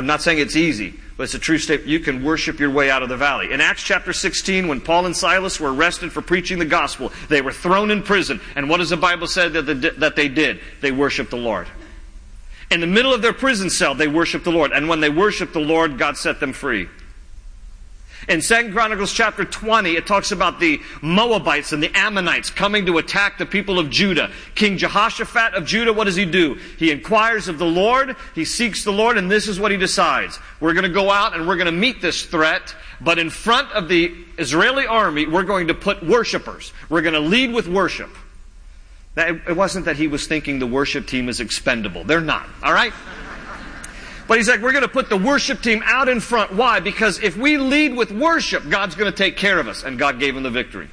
I'm not saying it's easy, but it's a true statement. You can worship your way out of the valley. In Acts chapter 16, when Paul and Silas were arrested for preaching the gospel, they were thrown in prison. And what does the Bible say that they did? They worshiped the Lord. In the middle of their prison cell, they worshiped the Lord. And when they worshiped the Lord, God set them free. In 2 Chronicles chapter 20, it talks about the Moabites and the Ammonites coming to attack the people of Judah. King Jehoshaphat of Judah, what does he do? He inquires of the Lord, he seeks the Lord, and this is what he decides. We're going to go out and we're going to meet this threat, but in front of the Israeli army, we're going to put worshipers. We're going to lead with worship. Now, it wasn't that he was thinking the worship team is expendable. They're not, all right? But he's like, we're going to put the worship team out in front. Why? Because if we lead with worship, God's going to take care of us. And God gave him the victory.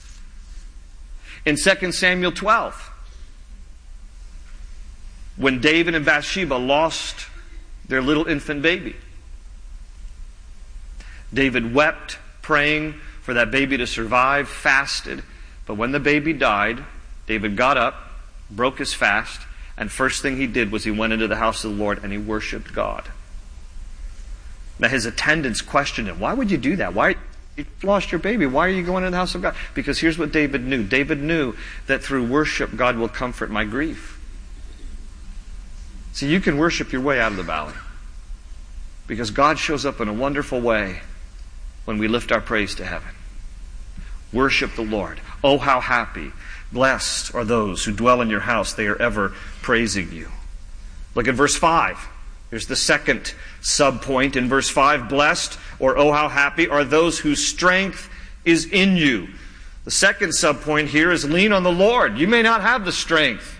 In 2 Samuel 12, when David and Bathsheba lost their little infant baby, David wept, praying for that baby to survive, fasted. But when the baby died, David got up, broke his fast, and first thing he did was he went into the house of the Lord and he worshiped God. Now his attendants questioned him. Why would you do that? Why? You lost your baby. Why are you going into the house of God? Because here's what David knew. David knew that through worship God will comfort my grief. See, you can worship your way out of the valley. Because God shows up in a wonderful way when we lift our praise to heaven. Worship the Lord. Oh, how happy. Blessed are those who dwell in your house. They are ever praising you. Look at verse 5. Here's the second sub-point in verse 5. Blessed, or oh how happy, are those whose strength is in you. The second sub-point here is lean on the Lord. You may not have the strength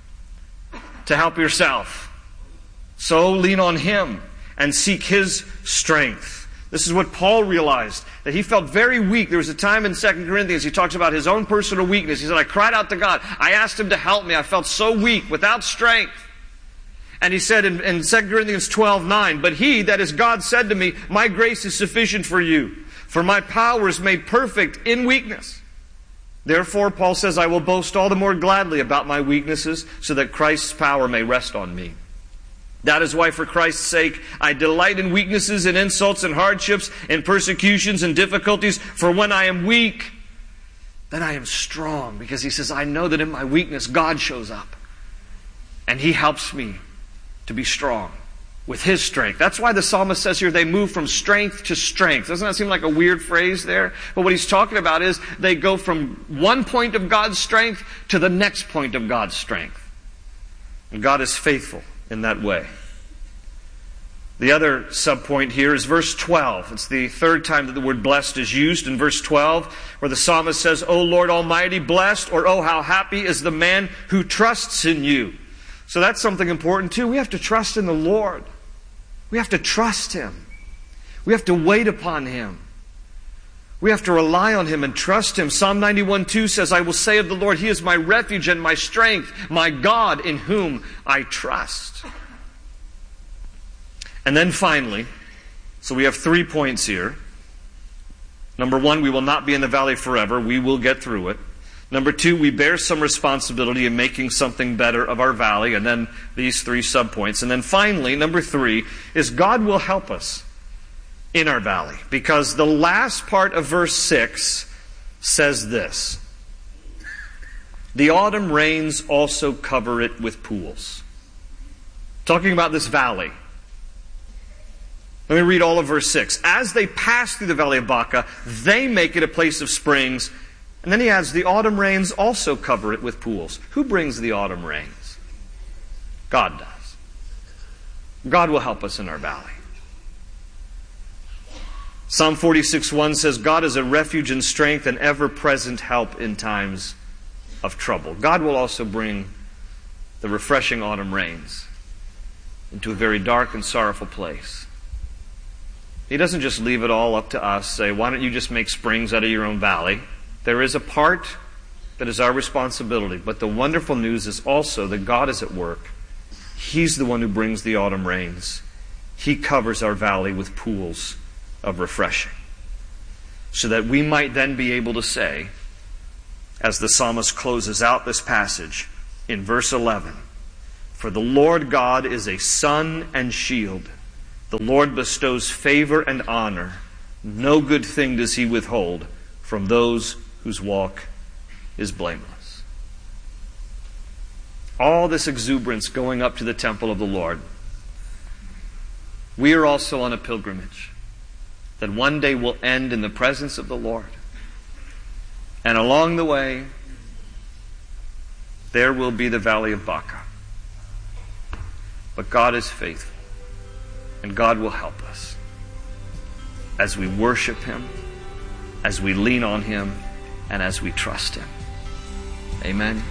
to help yourself. So lean on Him and seek His strength. This is what Paul realized, that he felt very weak. There was a time in 2 Corinthians he talks about his own personal weakness. He said, I cried out to God. I asked Him to help me. I felt so weak, without strength. And he said in 2 Corinthians 12:9, but He, that is God, said to me, my grace is sufficient for you, for my power is made perfect in weakness. Therefore, Paul says, I will boast all the more gladly about my weaknesses, so that Christ's power may rest on me. That is why, for Christ's sake, I delight in weaknesses and insults and hardships and persecutions and difficulties. For when I am weak, then I am strong. Because he says, I know that in my weakness, God shows up. And He helps me to be strong with His strength. That's why the psalmist says here, they move from strength to strength. Doesn't that seem like a weird phrase there? But what he's talking about is, they go from one point of God's strength to the next point of God's strength. And God is faithful in that way. The other subpoint here is verse 12. It's the third time that the word blessed is used in verse 12, where the psalmist says, O Lord Almighty, blessed, or oh how happy is the man who trusts in you. So that's something important too. We have to trust in the Lord. We have to trust Him. We have to wait upon Him. We have to rely on Him and trust Him. Psalm 91:2 says, I will say of the Lord, He is my refuge and my strength, my God in whom I trust. And then finally, so we have 3 points here. Number 1, we will not be in the valley forever. We will get through it. Number 2, we bear some responsibility in making something better of our valley. And then these 3 subpoints. And then finally, number 3, is God will help us in our valley. Because the last part of verse 6 says this. The autumn rains also cover it with pools. Talking about this valley. Let me read all of verse 6. As they pass through the valley of Baca, they make it a place of springs. And then he adds, the autumn rains also cover it with pools. Who brings the autumn rains? God does. God will help us in our valley. Psalm 46:1 says, God is a refuge and strength and ever-present help in times of trouble. God will also bring the refreshing autumn rains into a very dark and sorrowful place. He doesn't just leave it all up to us, say, why don't you just make springs out of your own valley? There is a part that is our responsibility, but the wonderful news is also that God is at work. He's the one who brings the autumn rains. He covers our valley with pools of refreshing, so that we might then be able to say, as the psalmist closes out this passage in verse 11, for the Lord God is a sun and shield. The Lord bestows favor and honor. No good thing does he withhold from those whose walk is blameless. All this exuberance going up to the temple of the Lord. We are also on a pilgrimage that one day will end in the presence of the Lord. And along the way, there will be the valley of Baca. But God is faithful, and God will help us as we worship Him, as we lean on Him, and as we trust Him. Amen.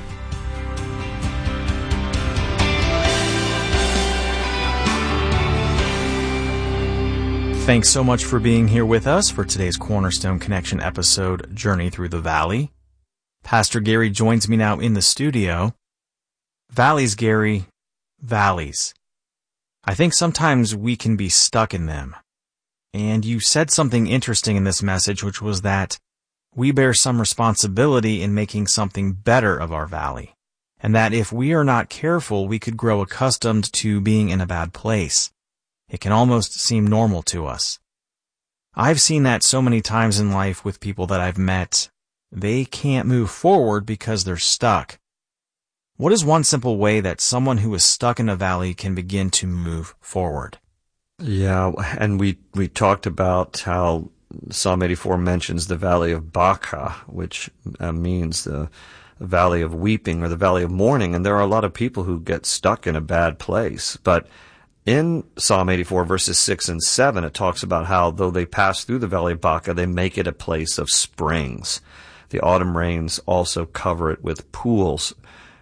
Thanks so much for being here with us for today's Cornerstone Connection episode, Journey Through the Valley. Pastor Gary joins me now in the studio. Valleys, Gary, valleys. I think sometimes we can be stuck in them. And you said something interesting in this message, which was that we bear some responsibility in making something better of our valley. And that if we are not careful, we could grow accustomed to being in a bad place. It can almost seem normal to us. I've seen that so many times in life with people that I've met. They can't move forward because they're stuck. What is one simple way that someone who is stuck in a valley can begin to move forward? Yeah, and we talked about how Psalm 84 mentions the valley of Baca, which means the valley of weeping or the valley of mourning, and there are a lot of people who get stuck in a bad place. But in Psalm 84, verses 6 and 7, it talks about how though they pass through the valley of Baca, they make it a place of springs. The autumn rains also cover it with pools.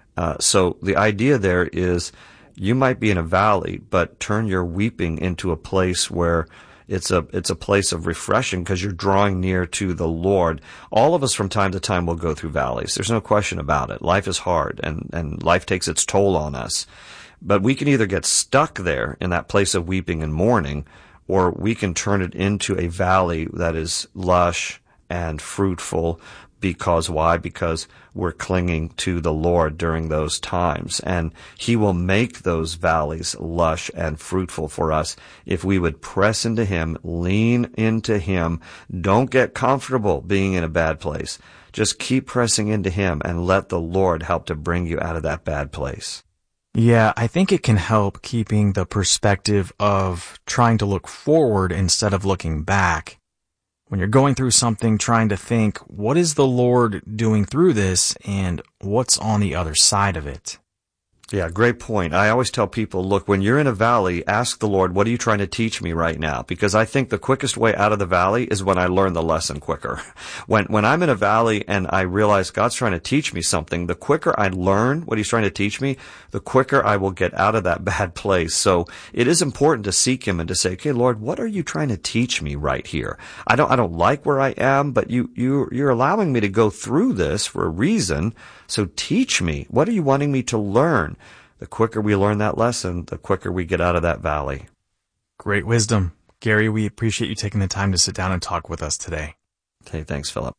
So the idea there is you might be in a valley, but turn your weeping into a place where it's a place of refreshing because you're drawing near to the Lord. All of us from time to time will go through valleys. There's no question about it. Life is hard and life takes its toll on us. But we can either get stuck there in that place of weeping and mourning, or we can turn it into a valley that is lush and fruitful. Because why? Because we're clinging to the Lord during those times. And He will make those valleys lush and fruitful for us if we would press into Him, lean into Him. Don't get comfortable being in a bad place. Just keep pressing into Him and let the Lord help to bring you out of that bad place. Yeah, I think it can help keeping the perspective of trying to look forward instead of looking back. When you're going through something, trying to think, what is the Lord doing through this and what's on the other side of it? Yeah, great point. I always tell people, look, when you're in a valley, ask the Lord, what are you trying to teach me right now? Because I think the quickest way out of the valley is when I learn the lesson quicker. When I'm in a valley and I realize God's trying to teach me something, the quicker I learn what He's trying to teach me, the quicker I will get out of that bad place. So it is important to seek Him and to say, okay, Lord, what are you trying to teach me right here? I don't like where I am, but you're allowing me to go through this for a reason. So teach me. What are you wanting me to learn? The quicker we learn that lesson, the quicker we get out of that valley. Great wisdom. Gary, we appreciate you taking the time to sit down and talk with us today. Okay, thanks, Philip.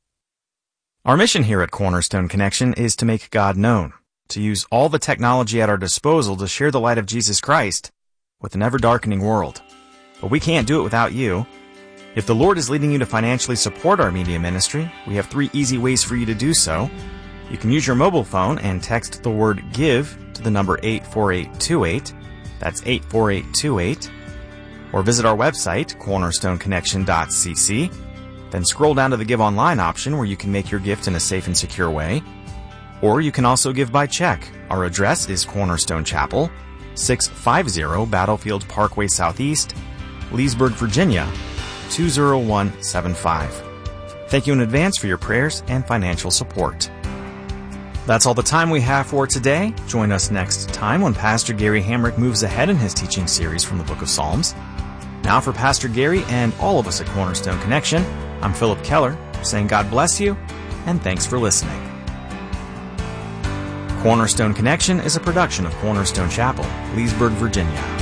Our mission here at Cornerstone Connection is to make God known, to use all the technology at our disposal to share the light of Jesus Christ with an ever-darkening world. But we can't do it without you. If the Lord is leading you to financially support our media ministry, we have 3 easy ways for you to do so. You can use your mobile phone and text the word GIVE to the number 84828. That's 84828. Or visit our website, cornerstoneconnection.cc. Then scroll down to the Give Online option where you can make your gift in a safe and secure way. Or you can also give by check. Our address is Cornerstone Chapel, 650 Battlefield Parkway Southeast, Leesburg, Virginia, 20175. Thank you in advance for your prayers and financial support. That's all the time we have for today. Join us next time when Pastor Gary Hamrick moves ahead in his teaching series from the book of Psalms. Now for Pastor Gary and all of us at Cornerstone Connection, I'm Philip Keller, saying God bless you and thanks for listening. Cornerstone Connection is a production of Cornerstone Chapel, Leesburg, Virginia.